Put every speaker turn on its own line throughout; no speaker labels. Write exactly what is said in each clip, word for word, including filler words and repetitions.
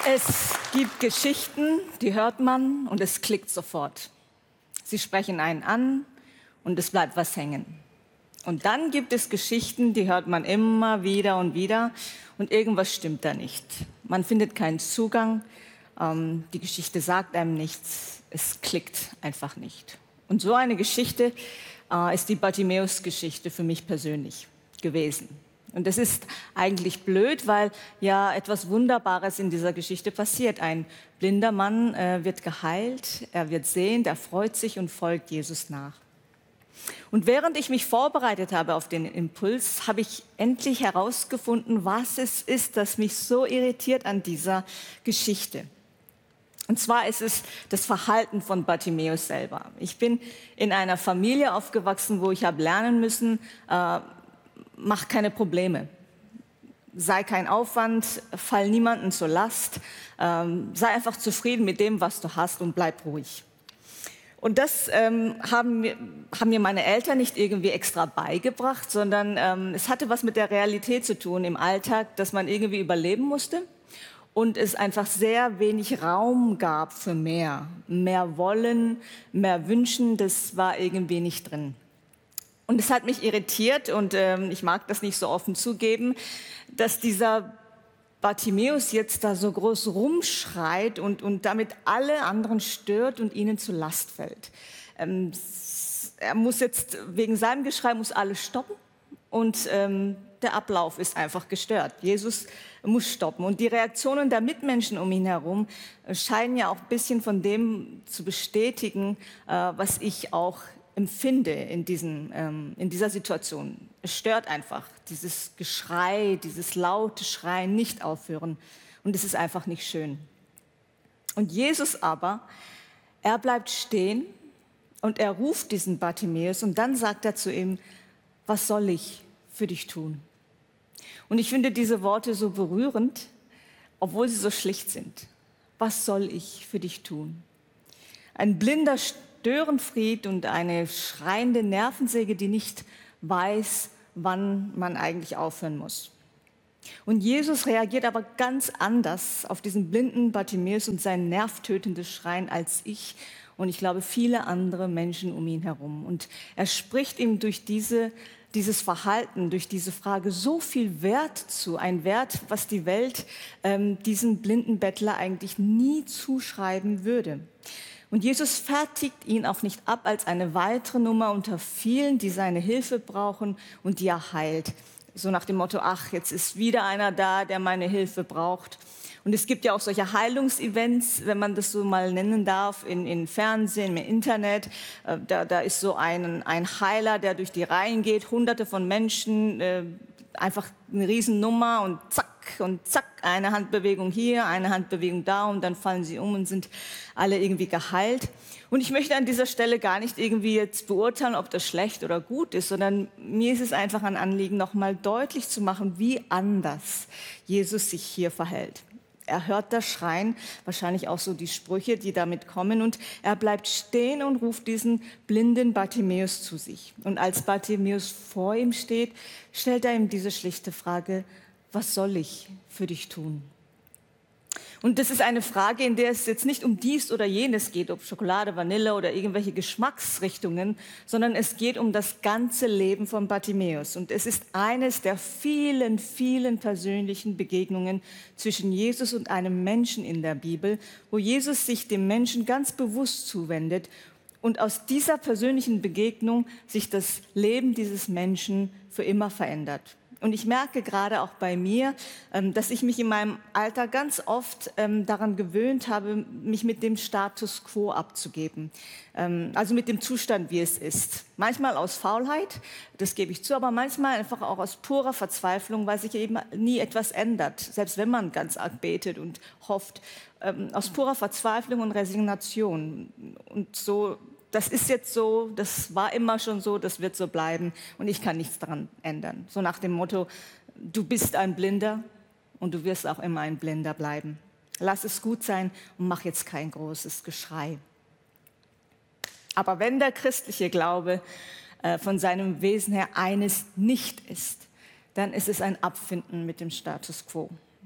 Es gibt Geschichten, die hört man und es klickt sofort. Sie sprechen einen an und es bleibt was hängen. Und dann gibt es Geschichten, die hört man immer wieder und wieder und irgendwas stimmt da nicht. Man findet keinen Zugang, ähm, die Geschichte sagt einem nichts, es klickt einfach nicht. Und so eine Geschichte äh, ist die Bartimäus-Geschichte für mich persönlich gewesen. Und das ist eigentlich blöd, weil ja etwas Wunderbares in dieser Geschichte passiert. Ein blinder Mann äh, wird geheilt, er wird sehend, er freut sich und folgt Jesus nach. Und während ich mich vorbereitet habe auf den Impuls, habe ich endlich herausgefunden, was es ist, das mich so irritiert an dieser Geschichte. Und zwar ist es das Verhalten von Bartimäus selber. Ich bin in einer Familie aufgewachsen, wo ich habe lernen müssen, äh, mach keine Probleme, sei kein Aufwand, fall niemandem zur Last, ähm, sei einfach zufrieden mit dem, was du hast und bleib ruhig. Und das ähm, haben, mir, haben mir meine Eltern nicht irgendwie extra beigebracht, sondern ähm, es hatte was mit der Realität zu tun im Alltag, dass man irgendwie überleben musste und es einfach sehr wenig Raum gab für mehr. Mehr wollen, mehr wünschen, das war irgendwie nicht drin. Und es hat mich irritiert und ähm, ich mag das nicht so offen zugeben, dass dieser Bartimäus jetzt da so groß rumschreit und, und damit alle anderen stört und ihnen zur Last fällt. Ähm, er muss jetzt, wegen seinem Geschrei muss alles stoppen und ähm, der Ablauf ist einfach gestört. Jesus muss stoppen. Und die Reaktionen der Mitmenschen um ihn herum scheinen ja auch ein bisschen von dem zu bestätigen, äh, was ich auch empfinde in, diesen, ähm, in dieser Situation. Es stört einfach, dieses Geschrei, dieses laute Schreien nicht aufhören. Und es ist einfach nicht schön. Und Jesus aber, er bleibt stehen und er ruft diesen Bartimäus und dann sagt er zu ihm, was soll ich für dich tun? Und ich finde diese Worte so berührend, obwohl sie so schlicht sind. Was soll ich für dich tun? Ein blinder Störenfried und eine schreiende Nervensäge, die nicht weiß, wann man eigentlich aufhören muss. Und Jesus reagiert aber ganz anders auf diesen blinden Bartimäus und sein nervtötendes Schreien als ich und ich glaube viele andere Menschen um ihn herum. Und er spricht ihm durch diese, dieses Verhalten, durch diese Frage so viel Wert zu, ein Wert, was die Welt ähm, diesem blinden Bettler eigentlich nie zuschreiben würde. Und Jesus fertigt ihn auch nicht ab als eine weitere Nummer unter vielen, die seine Hilfe brauchen und die er heilt. So nach dem Motto, ach, jetzt ist wieder einer da, der meine Hilfe braucht. Und es gibt ja auch solche Heilungsevents, wenn man das so mal nennen darf, in, in Fernsehen, im Internet. Da, da ist so ein, ein Heiler, der durch die Reihen geht, hunderte von Menschen, äh, einfach eine Riesennummer und zack und zack, eine Handbewegung hier, eine Handbewegung da und dann fallen sie um und sind alle irgendwie geheilt. Und ich möchte an dieser Stelle gar nicht irgendwie jetzt beurteilen, ob das schlecht oder gut ist, sondern mir ist es einfach ein Anliegen, nochmal deutlich zu machen, wie anders Jesus sich hier verhält. Er hört das Schreien, wahrscheinlich auch so die Sprüche, die damit kommen und er bleibt stehen und ruft diesen blinden Bartimäus zu sich. Und als Bartimäus vor ihm steht, stellt er ihm diese schlichte Frage, was soll ich für dich tun? Und das ist eine Frage, in der es jetzt nicht um dies oder jenes geht, ob Schokolade, Vanille oder irgendwelche Geschmacksrichtungen, sondern es geht um das ganze Leben von Bartimäus. Und es ist eines der vielen, vielen persönlichen Begegnungen zwischen Jesus und einem Menschen in der Bibel, wo Jesus sich dem Menschen ganz bewusst zuwendet und aus dieser persönlichen Begegnung sich das Leben dieses Menschen für immer verändert. Und ich merke gerade auch bei mir, dass ich mich in meinem Alter ganz oft daran gewöhnt habe, mich mit dem Status quo abzugeben. Also mit dem Zustand, wie es ist. Manchmal aus Faulheit, das gebe ich zu, aber manchmal einfach auch aus purer Verzweiflung, weil sich eben nie etwas ändert. Selbst wenn man ganz arg betet und hofft. Aus purer Verzweiflung und Resignation. Und so, das ist jetzt so, das war immer schon so, das wird so bleiben und ich kann nichts daran ändern. So nach dem Motto, du bist ein Blinder und du wirst auch immer ein Blinder bleiben. Lass es gut sein und mach jetzt kein großes Geschrei. Aber wenn der christliche Glaube äh, von seinem Wesen her eines nicht ist, dann ist es ein Abfinden mit dem Status quo.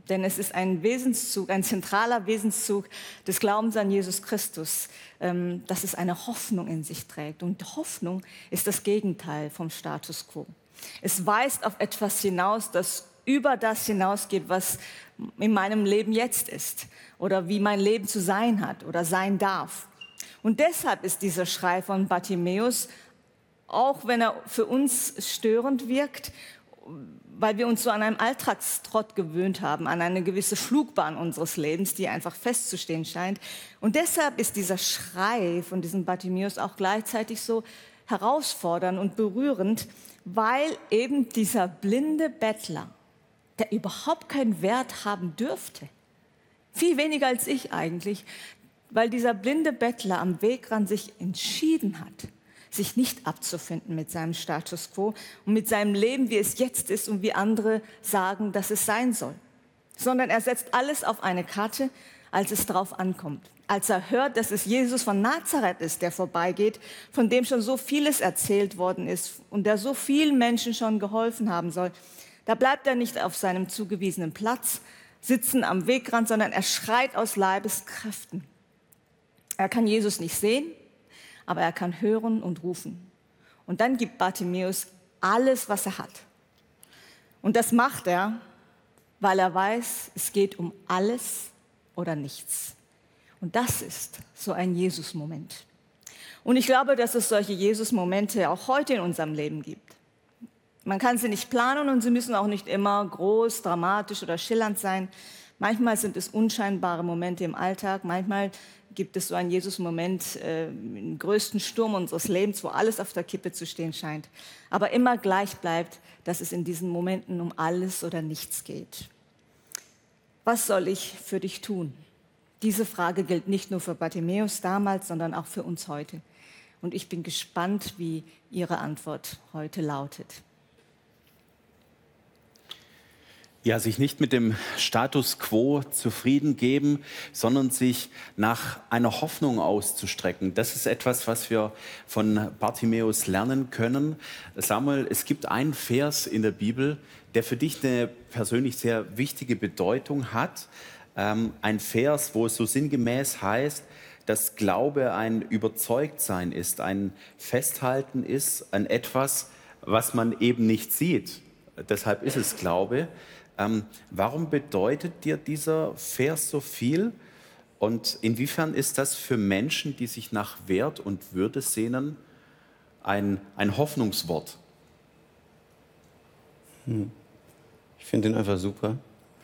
Denn es ist ein Wesenszug, ein zentraler Wesenszug des Glaubens an Jesus Christus, ähm, dass es eine Hoffnung in sich trägt. Und Hoffnung ist das Gegenteil vom Status quo. Es weist auf etwas hinaus, das über das hinausgeht, was in meinem Leben jetzt ist oder wie mein Leben zu sein hat oder sein darf. Und deshalb ist dieser Schrei von Bartimäus, auch wenn er für uns störend wirkt, weil wir uns so an einen Alltagstrott gewöhnt haben, an eine gewisse Flugbahn unseres Lebens, die einfach festzustehen scheint. Und deshalb ist dieser Schrei von diesem Bartimäus auch gleichzeitig so herausfordernd und berührend, weil eben dieser blinde Bettler, der überhaupt keinen Wert haben dürfte, viel weniger als ich eigentlich, weil dieser blinde Bettler am Wegrand sich entschieden hat, sich nicht abzufinden mit seinem Status quo und mit seinem Leben, wie es jetzt ist und wie andere sagen, dass es sein soll. Sondern er setzt alles auf eine Karte, als es drauf ankommt. Als er hört, dass es Jesus von Nazareth ist, der vorbeigeht, von dem schon so vieles erzählt worden ist und der so vielen Menschen schon geholfen haben soll, da bleibt er nicht auf seinem zugewiesenen Platz sitzen am Wegrand, sondern er schreit aus Leibeskräften. Er kann Jesus nicht sehen, aber er kann hören und rufen. Und dann gibt Bartimäus alles, was er hat. Und das macht er, weil er weiß, es geht um alles oder nichts. Und das ist so ein Jesus-Moment. Und ich glaube, dass es solche Jesus-Momente auch heute in unserem Leben gibt. Man kann sie nicht planen und sie müssen auch nicht immer groß, dramatisch oder schillernd sein. Manchmal sind es unscheinbare Momente im Alltag, manchmal gibt es so einen Jesus-Moment äh, im größten Sturm unseres Lebens, wo alles auf der Kippe zu stehen scheint. Aber immer gleich bleibt, dass es in diesen Momenten um alles oder nichts geht. Was soll ich für dich tun? Diese Frage gilt nicht nur für Bartimäus damals, sondern auch für uns heute. Und ich bin gespannt, wie Ihre Antwort heute lautet.
Ja, sich nicht mit dem Status quo zufrieden geben, sondern sich nach einer Hoffnung auszustrecken. Das ist etwas, was wir von Bartimäus lernen können. Samuel, es gibt einen Vers in der Bibel, der für dich eine persönlich sehr wichtige Bedeutung hat. Ähm, ein Vers, wo es so sinngemäß heißt, dass Glaube ein Überzeugtsein ist, ein Festhalten ist an etwas, was man eben nicht sieht. Deshalb ist es Glaube. Ähm, warum bedeutet dir dieser Vers so viel? Und inwiefern ist das für Menschen, die sich nach Wert und Würde sehnen, ein, ein Hoffnungswort?
Hm. Ich finde den einfach super.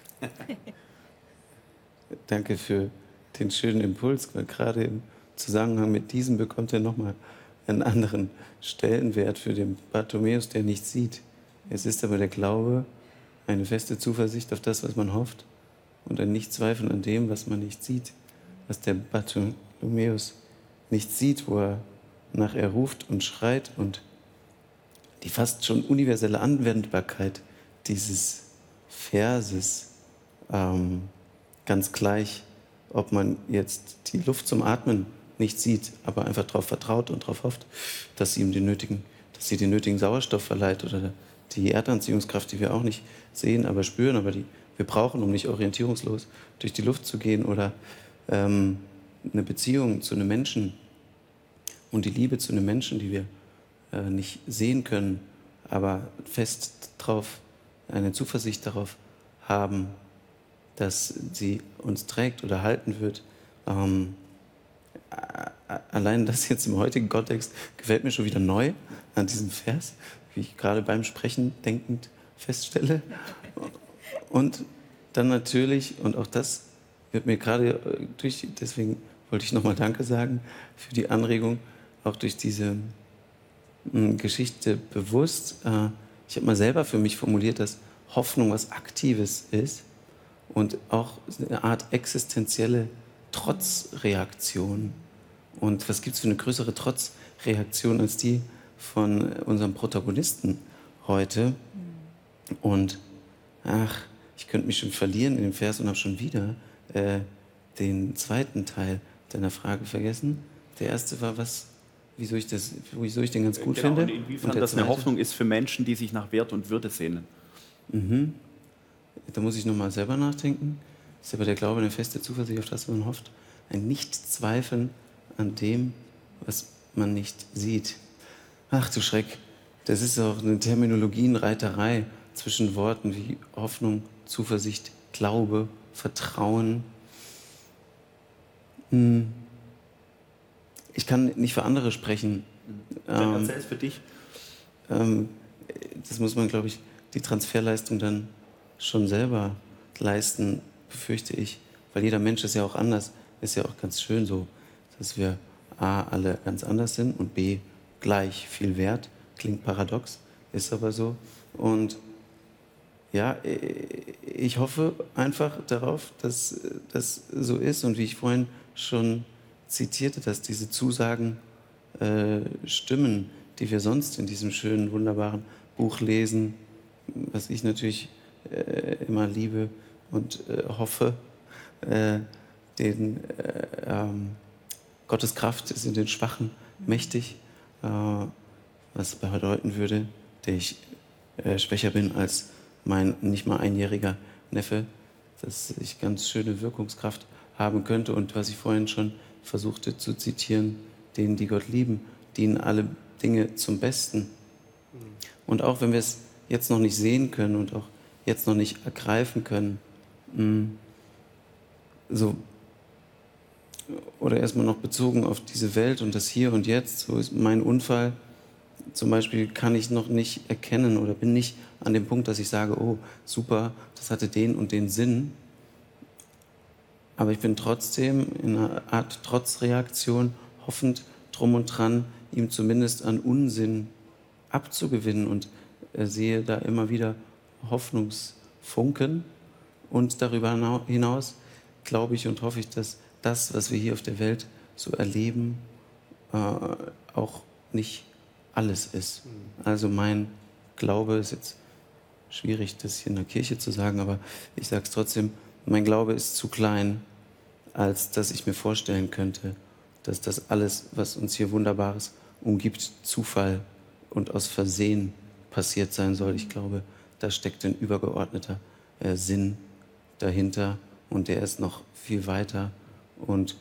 Danke für den schönen Impuls, weil gerade im Zusammenhang mit diesem bekommt er nochmal einen anderen Stellenwert für den Bartimäus, der nichts sieht. Es ist aber der Glaube, eine feste Zuversicht auf das, was man hofft und ein Nichtzweifeln an dem, was man nicht sieht, was der Bartimäus nicht sieht, wo er nach er ruft und schreit und die fast schon universelle Anwendbarkeit dieses Verses, ähm, ganz gleich, ob man jetzt die Luft zum Atmen nicht sieht, aber einfach darauf vertraut und darauf hofft, dass sie ihm den nötigen, dass sie den nötigen Sauerstoff verleiht oder die Erdanziehungskraft, die wir auch nicht sehen, aber spüren, aber die wir brauchen, um nicht orientierungslos durch die Luft zu gehen oder ähm, eine Beziehung zu einem Menschen und die Liebe zu einem Menschen, die wir äh, nicht sehen können, aber fest drauf, eine Zuversicht darauf haben, dass sie uns trägt oder halten wird. Ähm, allein das jetzt im heutigen Kontext gefällt mir schon wieder neu an diesem Vers, wie ich gerade beim Sprechen denkend feststelle. Und dann natürlich, und auch das wird mir gerade durch, deswegen wollte ich nochmal Danke sagen für die Anregung, auch durch diese mh, Geschichte bewusst. Äh, ich habe mal selber für mich formuliert, dass Hoffnung was Aktives ist und auch eine Art existenzielle Trotzreaktion. Und was gibt es für eine größere Trotzreaktion als die von unserem Protagonisten heute? Und ach, ich könnte mich schon verlieren in dem Vers und habe schon wieder äh, den zweiten Teil deiner Frage vergessen. Der erste war, was, wieso ich, das, wieso ich den ganz gut
genau,
finde.
Und inwiefern
und
das
zweite,
eine Hoffnung ist für Menschen, die sich nach Wert und Würde sehnen.
Mhm. da muss ich nochmal selber nachdenken, ist aber der Glaube eine feste Zuversicht, auf das man hofft, ein Nichtzweifeln an dem, was man nicht sieht. Ach du Schreck, das ist auch eine Terminologienreiterei zwischen Worten wie Hoffnung, Zuversicht, Glaube, Vertrauen. Ich kann nicht für andere sprechen.
Dann erzähl es für dich.
Ähm, das muss man, glaube ich, die Transferleistung dann schon selber leisten, befürchte ich. Weil jeder Mensch ist ja auch anders. Ist ja auch ganz schön so, dass wir A, alle ganz anders sind und B, gleich viel wert. Klingt paradox, ist aber so. Und ja, ich hoffe einfach darauf, dass das so ist. Und wie ich vorhin schon zitierte, dass diese Zusagen äh, stimmen, die wir sonst in diesem schönen, wunderbaren Buch lesen, was ich natürlich äh, immer liebe und äh, hoffe, äh, den äh, ähm, Gottes Kraft ist in den Schwachen mächtig, äh, was bedeuten würde, der ich äh, schwächer bin als mein nicht mal einjähriger Neffe, dass ich ganz schöne Wirkungskraft haben könnte. Und was ich vorhin schon versuchte zu zitieren, denen, die Gott lieben, dienen alle Dinge zum Besten. Und auch wenn wir es jetzt noch nicht sehen können und auch jetzt noch nicht ergreifen können, mh, so, oder erstmal noch bezogen auf diese Welt und das Hier und Jetzt, so ist mein Unfall zum Beispiel, kann ich noch nicht erkennen oder bin nicht an dem Punkt, dass ich sage, oh, super, das hatte den und den Sinn. Aber ich bin trotzdem in einer Art Trotzreaktion hoffend drum und dran, ihm zumindest an Unsinn abzugewinnen und äh, sehe da immer wieder Hoffnungsfunken. Und darüber hinaus glaube ich und hoffe ich, dass das, was wir hier auf der Welt so erleben, äh, auch nicht alles ist. Also mein Glaube ist jetzt schwierig, das hier in der Kirche zu sagen, aber ich sage es trotzdem, mein Glaube ist zu klein, als dass ich mir vorstellen könnte, dass das alles, was uns hier Wunderbares umgibt, Zufall und aus Versehen passiert sein soll. Ich glaube, da steckt ein übergeordneter äh, Sinn dahinter und der ist noch viel weiter und